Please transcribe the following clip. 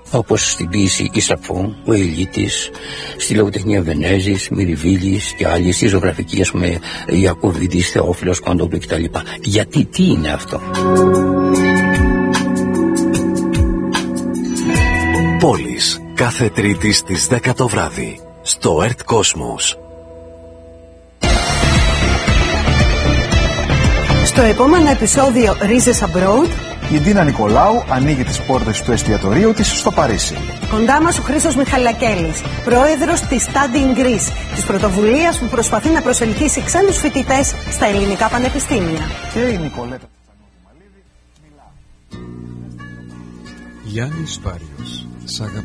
όπως στην ποίηση Ισαφού, ο Ελίτης, στη λογοτεχνία Βενέζης, Μυριβίλης και άλλοι, στη ζωγραφική, ας πούμε, Ιακωβίδης, Θεόφιλος, Κοντόπουλου κτλ. Γιατί, τι είναι αυτό? Πόλεις, κάθε Τρίτη στις 10 το βράδυ, στο Earth Cosmos. Στο επόμενο επεισόδιο Ρίζες Abroad, η Ντίνα Νικολάου ανοίγει τις πόρτες του εστιατορίου της στο Παρίσι. Κοντά μας ο Χρήστος Μιχαλακέλης, πρόεδρος της Studying Greece, της πρωτοβουλίας που προσπαθεί να προσελκύσει ξένους φοιτητές στα ελληνικά πανεπιστήμια. Και η Νικολέτα Γιάννης Πάριος, σ' αγαπώ.